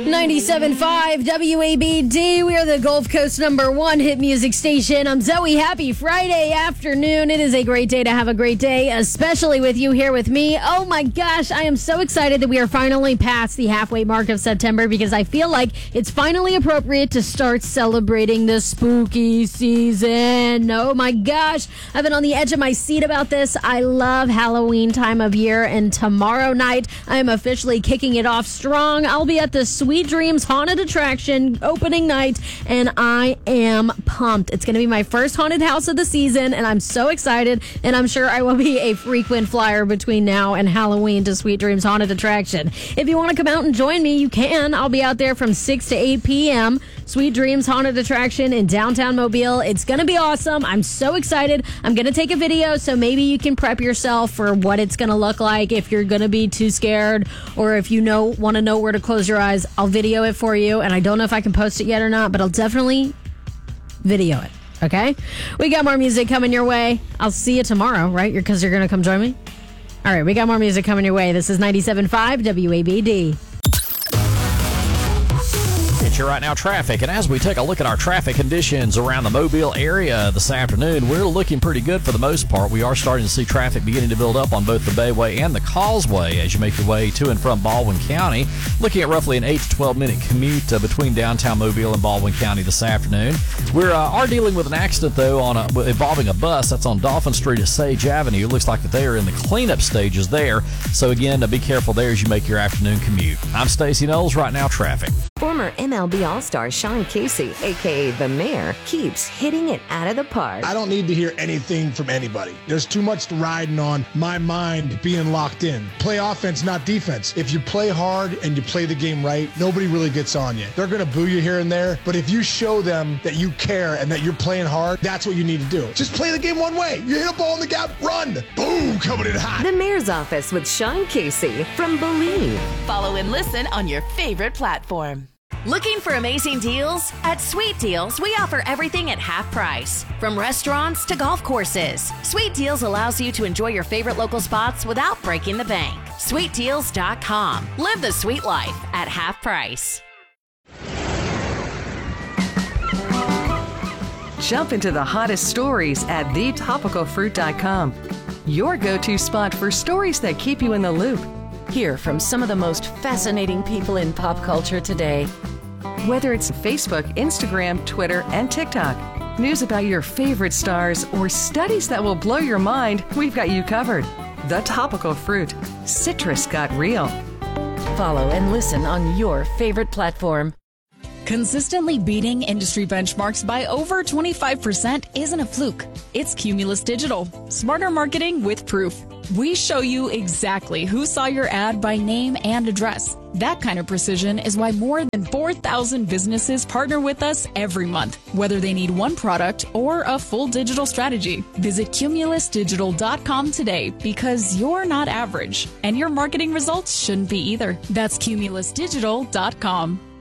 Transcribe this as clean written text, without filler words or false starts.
97.5 WABD. We are the Gulf Coast #1 hit music station. I'm Zoe. Happy Friday afternoon. It is a great day to have a great day, especially with you here with me. Oh my gosh, I am so excited that we are finally past the halfway mark of September because I feel like it's finally appropriate to start celebrating the spooky season. Oh my gosh, I've been on the edge of my seat about this. I love Halloween time of year, and tomorrow night I am officially kicking it off strong. I'll be at the Sweet Dreams Haunted Attraction opening night, and I am pumped. It's going to be my first haunted house of the season, and I'm so excited, and I'm sure I will be a frequent flyer between now and Halloween to Sweet Dreams Haunted Attraction. If you want to come out and join me, you can. I'll be out there from 6 to 8 p.m. Sweet Dreams Haunted Attraction in downtown Mobile. It's going to be awesome. I'm so excited. I'm going to take a video, so maybe you can prep yourself for what it's going to look like if you're going to be too scared, or if you want to know where to close your eyes. I'll video it for you, and I don't know if I can post it yet or not, but I'll definitely video it, okay? We got more music coming your way. I'll see you tomorrow, right? Because you're going to come join me? All right, we got more music coming your way. This is 97.5 WABD. You're right now traffic, and as we take a look at our traffic conditions around the Mobile area this afternoon, we're looking pretty good for the most part. We are starting to see traffic beginning to build up on both the Bayway and the Causeway as you make your way to and from Baldwin County. Looking at roughly an 8 to 12 minute commute between downtown Mobile and Baldwin County this afternoon. We are dealing with an accident though involving a bus that's on Dolphin Street at Sage Avenue. It looks like that they are in the cleanup stages there, so again, be careful there as you make your afternoon commute. I'm Stacey Knowles. Right now traffic. Former MLB All-Star Sean Casey, a.k.a. The Mayor, keeps hitting it out of the park. I don't need to hear anything from anybody. There's too much riding on my mind being locked in. Play offense, not defense. If you play hard and you play the game right, nobody really gets on you. They're going to boo you here and there, but if you show them that you care and that you're playing hard, that's what you need to do. Just play the game one way. You hit a ball in the gap, run. Boom, coming in hot. The Mayor's Office with Sean Casey from Believe. Follow and listen on your favorite platform. Looking for amazing deals? At Sweet Deals, we offer everything at half price. From restaurants to golf courses, Sweet Deals allows you to enjoy your favorite local spots without breaking the bank. SweetDeals.com. Live the sweet life at half price. Jump into the hottest stories at thetopicalfruit.com. Your go-to spot for stories that keep you in the loop. Hear from some of the most fascinating people in pop culture today. Whether it's Facebook, Instagram, Twitter, and TikTok, news about your favorite stars, or studies that will blow your mind, we've got you covered. The Topical Fruit. Citrus got real. Follow and listen on your favorite platform. Consistently beating industry benchmarks by over 25% isn't a fluke. It's Cumulus Digital. Smarter marketing with proof. We show you exactly who saw your ad by name and address. That kind of precision is why more than 4,000 businesses partner with us every month, whether they need one product or a full digital strategy. Visit cumulusdigital.com today because you're not average, and your marketing results shouldn't be either. That's cumulusdigital.com.